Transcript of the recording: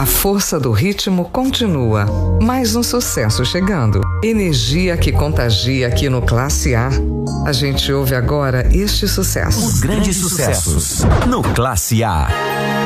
A força do ritmo continua. Mais um sucesso chegando. Energia que contagia aqui no Classe A. A gente ouve agora este sucesso. Os grandes sucessos no Classe A.